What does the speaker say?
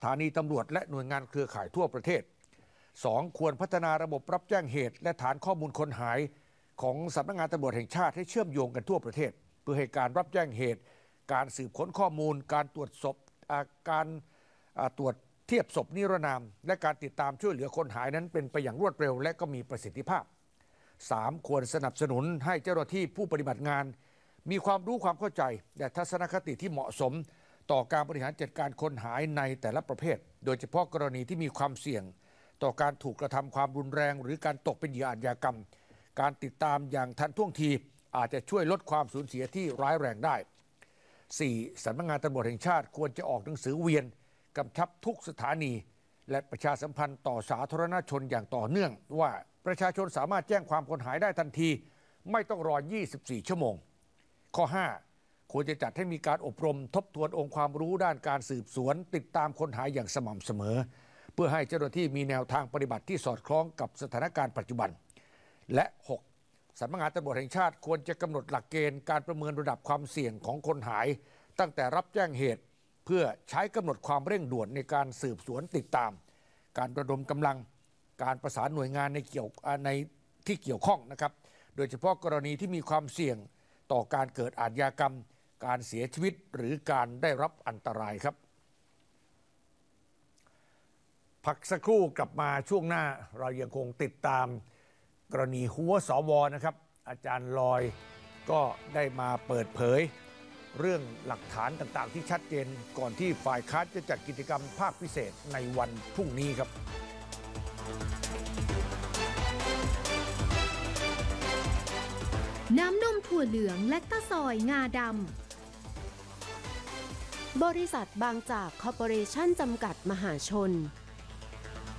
สถานีตำรวจและหน่วยงานเครือข่ายทั่วประเทศ 2. ควรพัฒนาระบบรับแจ้งเหตุและฐานข้อมูลคนหายของสำนักงานตำรวจแห่งชาติให้เชื่อมโยงกันทั่วประเทศเพื่อให้การรับแจ้งเหตุการสืบค้นข้อมูลการตรวจศพการตรวจเทียบศพนิรนามและการติดตามช่วยเหลือคนหายนั้นเป็นไปอย่างรวดเร็วและก็มีประสิทธิภาพ 3. ควรสนับสนุนให้เจ้าหน้าที่ผู้ปฏิบัติงานมีความรู้ความเข้าใจและทัศนคติที่เหมาะสมต่อการบริหารจัดการคนหายในแต่ละประเภทโดยเฉพาะกรณีที่มีความเสี่ยงต่อการถูกกระทำความรุนแรงหรือการตกเป็นเหยื่ออาชญากรรมการติดตามอย่างทันท่วงทีอาจจะช่วยลดความสูญเสียที่ร้ายแรงได้ 4. สำนักงานตำรวจแห่งชาติควรจะออกหนังสือเวียนกำชับทุกสถานีและประชาสัมพันธ์ต่อสาธารณชนอย่างต่อเนื่องว่าประชาชนสามารถแจ้งความคนหายได้ทันทีไม่ต้องรอ 24 ชั่วโมง ข้อ 5 ควรจะจัดให้มีการอบรมทบทวนองค์ความรู้ด้านการสืบสวนติดตามคนหายอย่างสม่ำเสมอเพื่อให้เจ้าหน้าที่มีแนวทางปฏิบัติที่สอดคล้องกับสถานการณ์ปัจจุบันและ 6. สำนักงานตำรวจแห่งชาติควรจะกำหนดหลักเกณฑ์การประเมินระดับความเสี่ยงของคนหายตั้งแต่รับแจ้งเหตุเพื่อใช้กำหนดความเร่งด่วนในการสืบสวนติดตามการระดมกำลังการประสานหน่วยงานในที่เกี่ยวข้องนะครับโดยเฉพาะกรณีที่มีความเสี่ยงต่อการเกิดอาชญากรรมการเสียชีวิตหรือการได้รับอันตรายครับพักสักครู่กลับมาช่วงหน้าเรายังคงติดตามกรณีหัวสวนะครับอาจารย์ลอยก็ได้มาเปิดเผยเรื่องหลักฐานต่างๆที่ชัดเจนก่อนที่ฝ่ายค้านจะจัดกิจกรรมภาคพิเศษในวันพรุ่งนี้ครับน้ำนมถั่วเหลืองและตะซอยงาดำบริษัทบางจากคอร์ปอเรชั่นจำกัดมหาชน